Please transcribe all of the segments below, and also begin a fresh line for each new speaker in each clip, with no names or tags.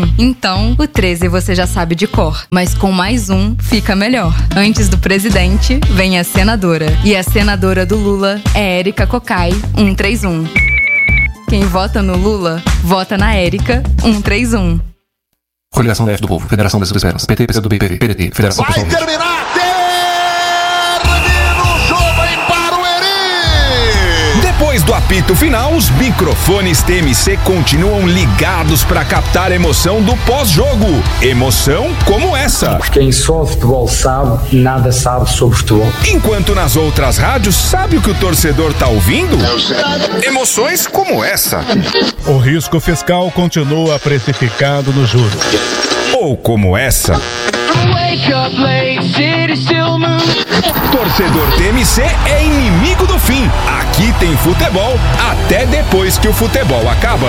Então, o 13 você já sabe de cor, mas com mais um fica melhor. Antes do presidente, vem a senadora. E a senadora do Lula é Érica Cocai, 131. Quem vota no Lula, vota na Érica, 131.
Coligação Leste do Povo, Federação das Esperanças, PT, PCdoB, PDT, Federação
Vai terminar! Termina o jogo em Barueri!
Depois do apito final, os microfones TMC continuam ligados para captar a emoção do pós-jogo. Emoção como essa.
Quem só futebol sabe, nada sabe sobre futebol.
Enquanto nas outras rádios, sabe o que o torcedor tá ouvindo? Emoções como essa.
O risco fiscal continua precificado no juro.
Ou como essa. Torcedor TMC é inimigo do fim. Aqui tem futebol até depois que o futebol acaba.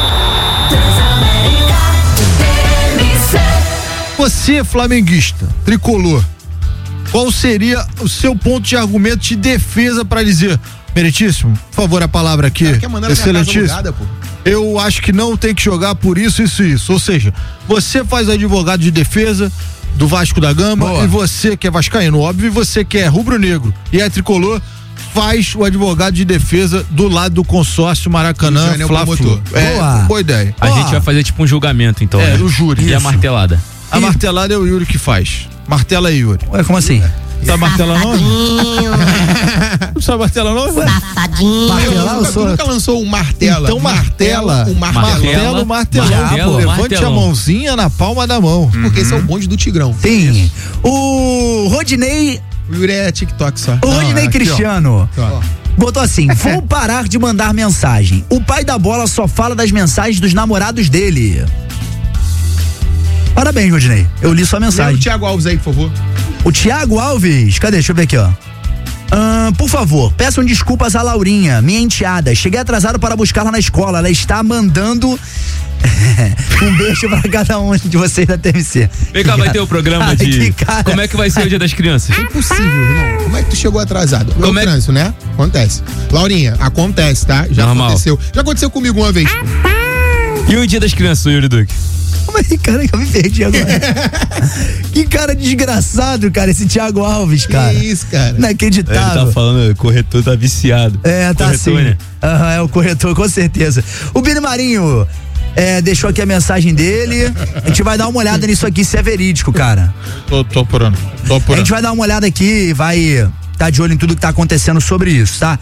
Você, flamenguista, tricolor, qual seria o seu ponto de argumento de defesa para dizer, meritíssimo, por favor, a palavra aqui, excelentíssimo, eu acho que não tem que jogar por isso, isso. Ou seja, você faz advogado de defesa do Vasco da Gama. Boa. E você que é vascaíno, óbvio, e você que é rubro-negro e é tricolor, faz o advogado de defesa do lado do consórcio Maracanã, Fla-Flu. Boa ideia.
A gente vai fazer tipo um julgamento, então.
No júri.
E
isso.
a martelada?
A martelada é o Yuri que faz. Martela aí, Yuri.
Ué, como assim?
Tá martela não? Não sabe martela não?
Safadinho.
Martelar,
Você nunca lançou um martela?
Então martela.
Martelo.
Levante a mãozinha na palma da mão.
Porque esse é o bonde do Tigrão.
Sim. O Rodinei.
O Yuri é TikTok só.
O Rodinei Cristiano. Botou assim: vou parar de mandar mensagem. O pai da bola só fala das mensagens dos namorados dele. Parabéns, Rodinei. Eu li sua mensagem.
Lê o Thiago Alves aí, por favor.
O Thiago Alves, cadê? Deixa eu ver aqui, ó. Por favor, peçam desculpas à Laurinha, minha enteada. Cheguei atrasado para buscá-la na escola. Ela está mandando um beijo para cada um de vocês da TMC.
Vem cá, vai ter o programa de... Como é que vai ser o Dia das Crianças?
É impossível, irmão. Como é que tu chegou atrasado? Como é trânsito, né? Acontece. Laurinha, acontece, tá? Já aconteceu. Já aconteceu comigo uma vez.
E o Dia das Crianças, Yuri Duque?
Como é que cara que eu me perdi agora? Que cara desgraçado, cara, esse Thiago Alves, cara.
Que isso, cara?
Inacreditável.
Ele tá falando, o corretor tá viciado.
Tá assim.
Né?
É o corretor, com certeza. O Bini Marinho deixou aqui a mensagem dele. A gente vai dar uma olhada nisso aqui, se é verídico, cara.
Tô apurando.
A gente vai dar uma olhada aqui e vai tá de olho em tudo que tá acontecendo sobre isso, tá?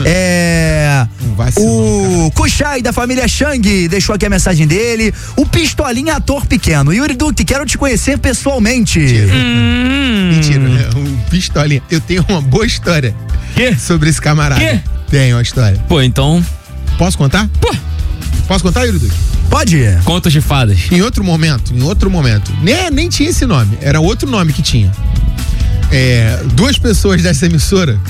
O Kuchai da família Chang deixou aqui a mensagem dele. O Pistolinha, ator pequeno. Yuri Duque, quero te conhecer pessoalmente.
Mentira, né? O Pistolinha. Eu tenho uma boa história sobre esse camarada. Tenho uma história.
Pô, então...
Posso contar? Posso contar, Yuri Duque?
Pode.
Contos de fadas.
Em outro momento. Nem tinha esse nome. Era outro nome que tinha. Duas pessoas dessa emissora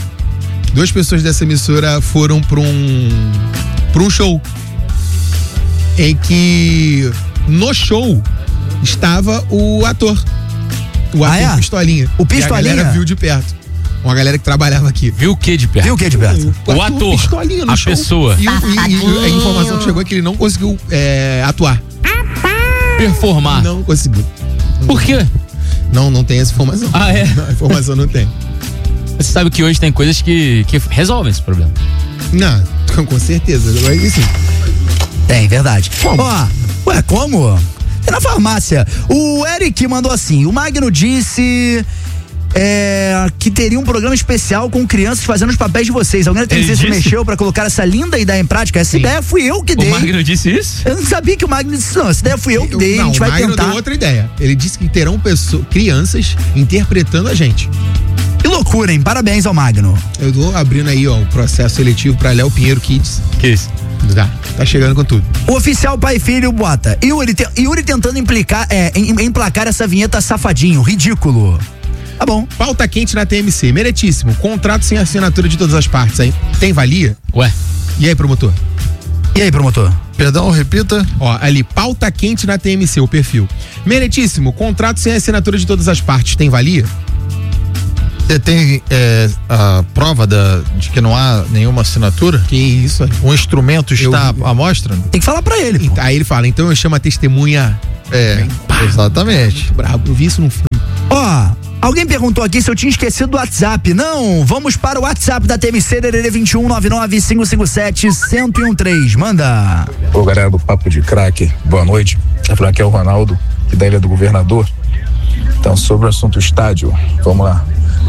foram pra um show em que no show estava o ator Pistolinha.
O Pistolinha?
E a galera viu de perto. Uma galera que trabalhava aqui.
Viu o que de perto? O ator,
Pistolinha no
a
show.
pessoa.
E a informação que chegou é que ele não conseguiu atuar.
Performar.
Não conseguiu.
Por quê?
Não tem essa informação. Não, a informação não tem.
Você sabe que hoje tem coisas que resolvem esse problema.
Não, com certeza. Mas assim.
Tem, verdade.
Como?
Como? Tem na farmácia. O Eric mandou assim: o Magno disse que teria um programa especial com crianças fazendo os papéis de vocês. Alguém da TMC se mexeu pra colocar essa linda ideia em prática? Essa ideia fui eu que dei.
O Magno disse isso?
Eu não sabia que o Magno disse não. Essa ideia fui eu que dei. A gente vai tentar. O Magno
deu outra ideia. Ele disse que terão crianças interpretando a gente.
Que loucura, hein? Parabéns ao Magno.
Eu tô abrindo aí, o processo seletivo pra Léo Pinheiro Kids.
Que isso?
Tá chegando com tudo.
O oficial pai e filho bota Yuri tentando emplacar essa vinheta safadinho, ridículo. Tá bom.
Pauta quente na TMC, meritíssimo. Contrato sem assinatura de todas as partes aí. Tem valia?
Ué.
E aí, promotor?
Perdão, repita.
Ali, pauta quente na TMC, o perfil. Meritíssimo, contrato sem assinatura de todas as partes. Tem valia?
Tem a prova de que não há nenhuma assinatura?
Que isso aí.
Um instrumento está à mostra?
Tem que falar pra ele.
Aí ele fala, então eu chamo a testemunha.
Exatamente.
Brabo, eu vi isso no filme.
Ó, alguém perguntou aqui se eu tinha esquecido do WhatsApp. Não, vamos para o WhatsApp da TMC, DDD 21 99 557 1013. Manda.
Ô, galera do Papo de Craque, boa noite. Tá falando aqui é o Ronaldo, que da Ilha do Governador. Então, sobre o assunto estádio, vamos lá.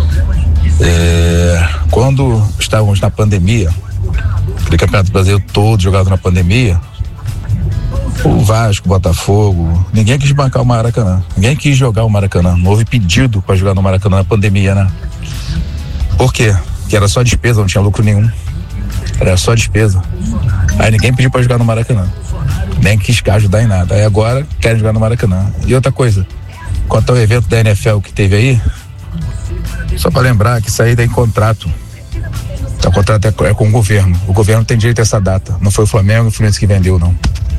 Quando estávamos na pandemia, aquele Campeonato Brasileiro todo jogado na pandemia, o Vasco, Botafogo, ninguém quis bancar o Maracanã, ninguém quis jogar o Maracanã, não houve pedido para jogar no Maracanã na pandemia, né? Por quê? Porque era só despesa, não tinha lucro nenhum, era só despesa. Aí ninguém pediu para jogar no Maracanã, nem quis ajudar em nada. Aí agora querem jogar no Maracanã. E outra coisa, quanto ao evento da NFL que teve aí, só para lembrar que isso aí tem contrato. Então, o contrato é com o governo tem direito a essa data, não foi o Flamengo e o Fluminense que vendeu, não.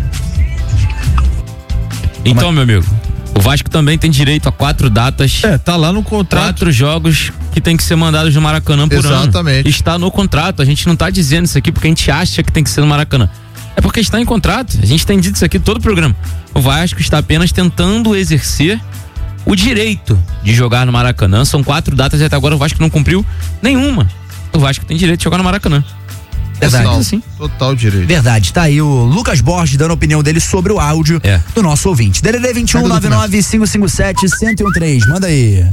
Então, meu amigo, o Vasco também tem direito a 4 datas.
Tá lá no contrato.
4 jogos que tem que ser mandados no Maracanã por ano.
Exatamente.
Está no contrato. A gente não tá dizendo isso aqui porque a gente acha que tem que ser no Maracanã. É porque está em contrato. A gente tem dito isso aqui todo o programa. O Vasco está apenas tentando exercer o direito de jogar no Maracanã. São 4 datas e até agora o Vasco não cumpriu nenhuma. O Vasco tem direito de jogar no Maracanã.
Verdade.
Sim.
Total direito.
Verdade, tá aí o Lucas Borges dando a opinião dele sobre o áudio do nosso ouvinte. DDD 21 99 557 1013. Manda aí.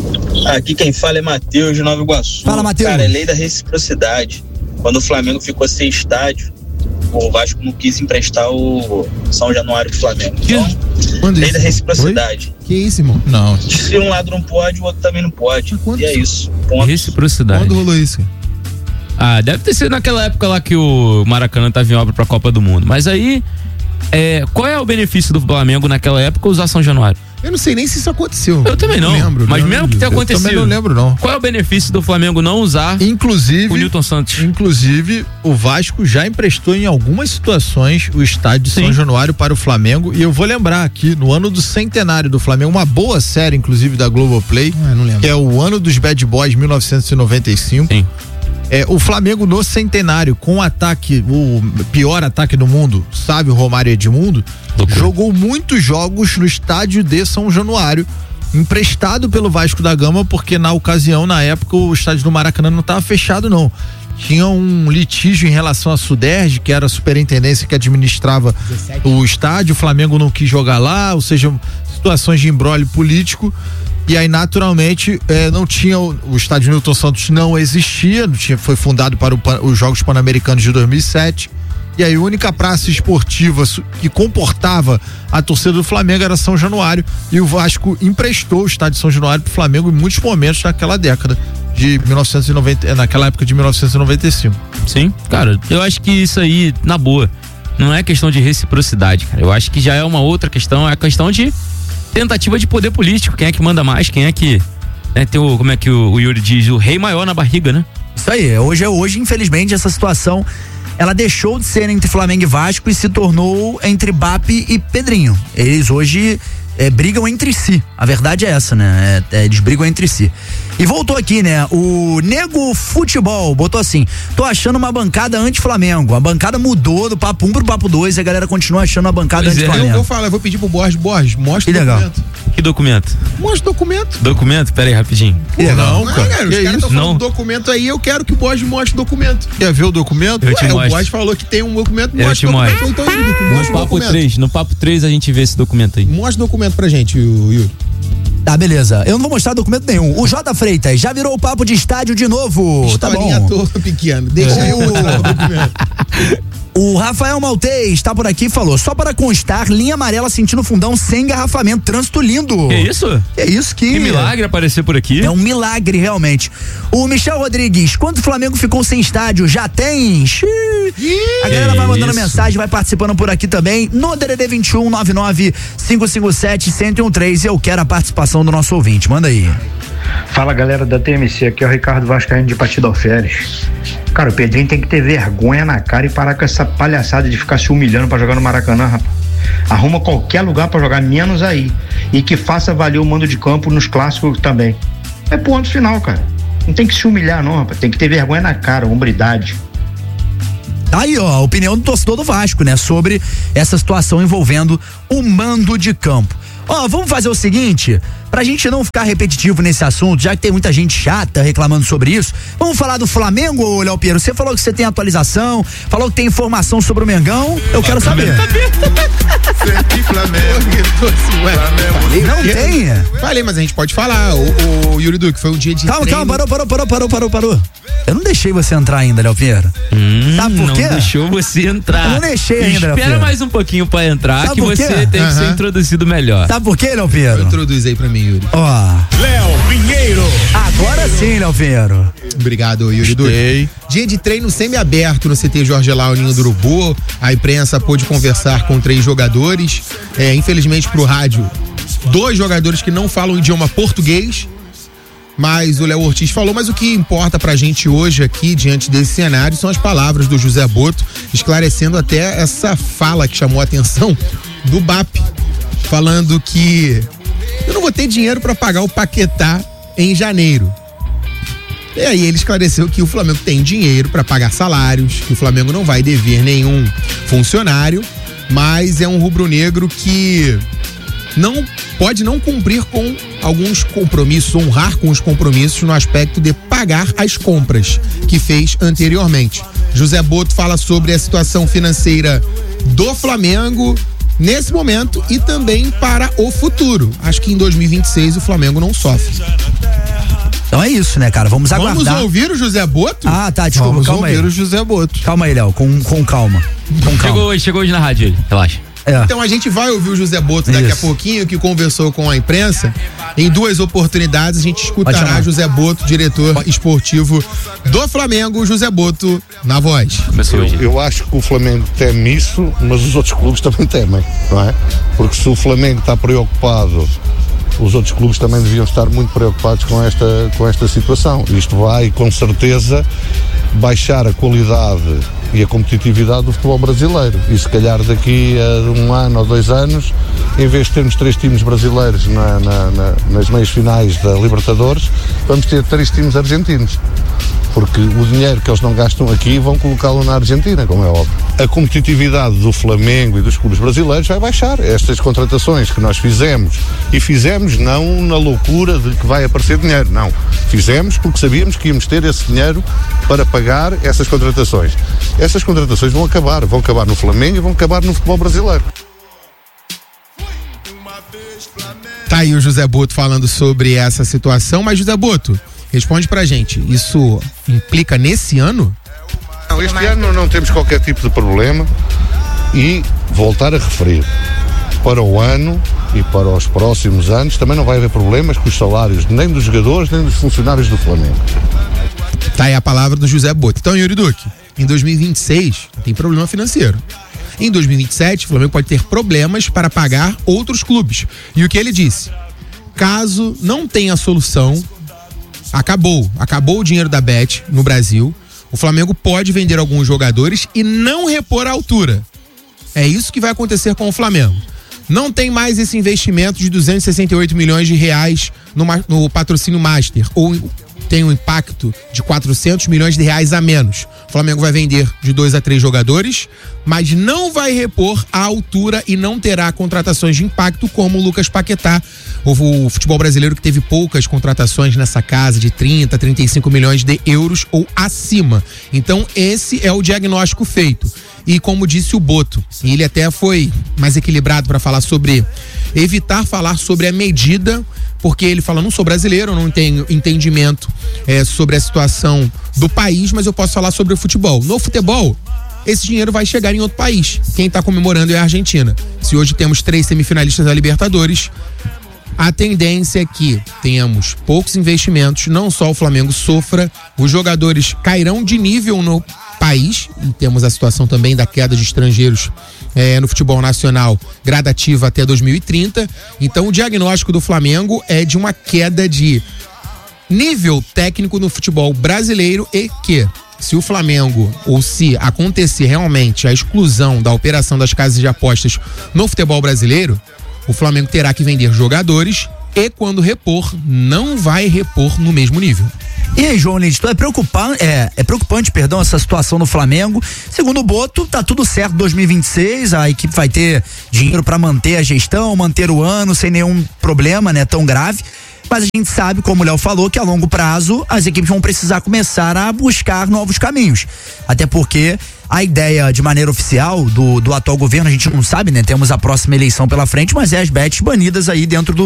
Aqui quem fala é Matheus de Nova Iguaçu.
Fala, Matheus.
Cara, é lei da reciprocidade. Quando o Flamengo ficou sem estádio, o Vasco não quis emprestar o São Januário pro Flamengo. Então, lei da reciprocidade.
Que isso, irmão?
Não.
Se um lado não pode, o outro também não pode. E é isso. Ponto.
Reciprocidade.
Quando rolou isso?
Deve ter sido naquela época lá que o Maracanã estava em obra pra Copa do Mundo. Mas aí, qual é o benefício do Flamengo naquela época usar São Januário?
Eu não sei nem se isso aconteceu.
Eu também não. Mas mesmo que tenha acontecido.
Eu também não lembro, não.
Qual é o benefício do Flamengo não usar o Newton Santos?
Inclusive, o Vasco já emprestou em algumas situações o estádio de São Januário para o Flamengo. E eu vou lembrar aqui, no ano do centenário do Flamengo, uma boa série, inclusive, da Globoplay, que é o ano dos Bad Boys 1995.
Sim.
O Flamengo no centenário, com o ataque, o pior ataque do mundo, sabe, o Romário e Edmundo, jogou muitos jogos no estádio de São Januário, emprestado pelo Vasco da Gama, porque na ocasião, na época, o estádio do Maracanã não estava fechado, não. Tinha um litígio em relação à Suderj, que era a superintendência que administrava o estádio, o Flamengo não quis jogar lá, ou seja, situações de imbróglio político. E aí, naturalmente, não tinha o estádio Newton Santos não existia, foi fundado para os Jogos Pan-Americanos de 2007. E aí, a única praça esportiva que comportava a torcida do Flamengo era São Januário. E o Vasco emprestou o estádio São Januário para o Flamengo em muitos momentos naquela década de 1990, naquela época de 1995.
Sim, cara, eu acho que isso aí, na boa, não é questão de reciprocidade, cara. Eu acho que já é uma outra questão, é a questão de tentativa de poder político, quem é que manda mais, quem é que tem como é que o Yuri diz, o rei maior na barriga, né?
Isso aí, hoje infelizmente essa situação ela deixou de ser entre Flamengo e Vasco e se tornou entre BAP e Pedrinho. Eles hoje brigam entre si, a verdade é essa, né? Eles brigam entre si. E voltou aqui, né? O Nego Futebol botou assim: tô achando uma bancada anti-Flamengo. A bancada mudou do papo 1 pro papo 2 e a galera continua achando a bancada anti-Flamengo.
Eu vou pedir pro Borges, mostra o documento.
Que documento?
Mostra o documento.
Documento? Pera aí, rapidinho.
Não, cara. Os caras estão falando documento aí, eu quero que o Borges mostre o documento.
Quer ver o documento?
Eu te mostro.
O Borges falou que tem um documento,
mostra o documento. Então, no papo 3 a gente vê esse documento aí.
Mostra o documento pra gente, Yuri.
Tá, beleza. Eu não vou mostrar documento nenhum. O J. Freitas já virou o papo de estádio de novo.
Historinha
tá bom.
toda pequena. Deixa eu mostrar o documento.
O Rafael Maltês tá por aqui e falou: só para constar, linha amarela sentindo fundão sem engarrafamento, trânsito lindo.
Que isso?
É isso
que milagre aparecer por aqui.
É um milagre, realmente. O Michel Rodrigues: quando o Flamengo ficou sem estádio, já tem? A galera vai mandando mensagem, vai participando por aqui também no DDD 21 99 557 1013. Eu quero a participação do nosso ouvinte, manda aí.
Fala, galera da TMC, aqui é o Ricardo Vascaíno de Partido Alferes. Cara, o Pedrinho tem que ter vergonha na cara e parar com essa palhaçada de ficar se humilhando pra jogar no Maracanã, rapaz. Arruma qualquer lugar pra jogar, menos aí. E que faça valer o mando de campo nos clássicos também. É ponto final, cara. Não tem que se humilhar, não, rapaz. Tem que ter vergonha na cara, hombridade.
Aí, ó, a opinião do torcedor do Vasco, né? Sobre essa situação envolvendo o mando de campo. Ó, vamos fazer o seguinte, pra gente não ficar repetitivo nesse assunto, já que tem muita gente chata reclamando sobre isso, vamos falar do Flamengo, Léo Piero? Você falou que você tem atualização, falou que tem informação sobre o Mengão, eu quero saber. Não tem?
Falei, mas a gente pode falar, o Yuri Duque, foi um dia de
Calma, parou. Eu não deixei você entrar ainda, Léo Piero. Sabe por quê?
Não deixou você entrar.
Eu não deixei ainda, Léo
Espera
Piero.
mais um pouquinho pra entrar,
Sabe
que
por quê?
você tem que ser introduzido melhor.
Sabe por quê, Léo Piero?
Introduz aí pra mim, Yuri.
Ó.
Léo Pinheiro.
Agora sim, Léo Piero.
Obrigado, Yuri Duque. Dia de treino semi-aberto no CT Jorge Lau, Ninho do Urubu. A imprensa pôde conversar com 3 jogadores. Infelizmente pro rádio, 2 jogadores que não falam o idioma português. Mas o Léo Ortiz falou, mas o que importa pra gente hoje aqui, diante desse cenário, são as palavras do José Boto, esclarecendo até essa fala que chamou a atenção do BAP, falando que eu não vou ter dinheiro pra pagar o Paquetá em janeiro. E aí ele esclareceu que o Flamengo tem dinheiro pra pagar salários, que o Flamengo não vai dever nenhum funcionário, mas é um rubro-negro que pode não cumprir com alguns compromissos, honrar com os compromissos no aspecto de pagar as compras que fez anteriormente. José Boto fala sobre a situação financeira do Flamengo nesse momento e também para o futuro. Acho que em 2026 o Flamengo não sofre.
Então é isso, né, cara? Vamos aguardar.
Vamos ouvir o José Boto?
Ah, tá, desculpa,
Vamos
calma aí.
ouvir o José Boto.
Calma aí, Léo, com calma.
Chegou hoje na rádio ele, relaxa.
Então a gente vai ouvir o José Boto daqui a pouquinho, que conversou com a imprensa. Em 2 oportunidades a gente escutará José Boto, diretor esportivo do Flamengo. José Boto na voz.
Eu acho que o Flamengo teme isso, mas os outros clubes também temem, não é? Porque se o Flamengo está preocupado, os outros clubes também deviam estar muito preocupados com esta situação. Isto vai, com certeza, baixar a qualidade e a competitividade do futebol brasileiro. E se calhar daqui a 1 ano ou 2 anos, em vez de termos 3 times brasileiros nas meias finais da Libertadores, vamos ter 3 times argentinos. Porque o dinheiro que eles não gastam aqui vão colocá-lo na Argentina, como é óbvio. A competitividade do Flamengo e dos clubes brasileiros vai baixar. Estas contratações que nós fizemos, e fizemos não na loucura de que vai aparecer dinheiro, não. Fizemos porque sabíamos que íamos ter esse dinheiro para pagar essas contratações. Essas contratações vão acabar no Flamengo e vão acabar no futebol brasileiro.
Tá aí o José Boto falando sobre essa situação, mas José Boto, responde pra gente, isso implica nesse ano?
Não, este ano não temos qualquer tipo de problema e voltar a referir, para o ano e para os próximos anos também não vai haver problemas com os salários nem dos jogadores nem dos funcionários do Flamengo.
Tá aí a palavra do José Boto. Então, Yuri Duque, em 2026 tem problema financeiro. Em 2027 o Flamengo pode ter problemas para pagar outros clubes. E o que ele disse? Caso não tenha solução, acabou o dinheiro da Bet no Brasil, o Flamengo pode vender alguns jogadores e não repor a altura. É isso que vai acontecer com o Flamengo. Não tem mais esse investimento de 268 milhões de reais no patrocínio Master, ou tem um impacto de 400 milhões de reais a menos. O Flamengo vai vender de 2 a 3 jogadores, mas não vai repor a altura e não terá contratações de impacto como o Lucas Paquetá, o futebol brasileiro que teve poucas contratações nessa casa de 30, 35 milhões de euros ou acima. Então esse é o diagnóstico feito. E como disse o Boto, ele até foi mais equilibrado para falar sobre, evitar falar sobre a medida, porque ele fala, não sou brasileiro, não tenho entendimento sobre a situação do país, mas eu posso falar sobre o futebol. No futebol, esse dinheiro vai chegar em outro país. Quem está comemorando é a Argentina. Se hoje temos 3 semifinalistas da Libertadores, a tendência é que tenhamos poucos investimentos, não só o Flamengo sofra, os jogadores cairão de nível no país, e temos a situação também da queda de estrangeiros no futebol nacional gradativa até 2030. Então o diagnóstico do Flamengo é de uma queda de nível técnico no futebol brasileiro e que, se o Flamengo, ou se acontecer realmente a exclusão da operação das casas de apostas no futebol brasileiro, o Flamengo terá que vender jogadores e quando repor, não vai repor no mesmo nível.
E aí, João Lins, é preocupante, essa situação no Flamengo. Segundo o Boto, tá tudo certo 2026, a equipe vai ter dinheiro para manter a gestão, manter o ano sem nenhum problema, né, tão grave. Mas a gente sabe, como o Léo falou, que a longo prazo as equipes vão precisar começar a buscar novos caminhos. Até porque a ideia de maneira oficial do atual governo, a gente não sabe, né? Temos a próxima eleição pela frente, mas é as bets banidas aí dentro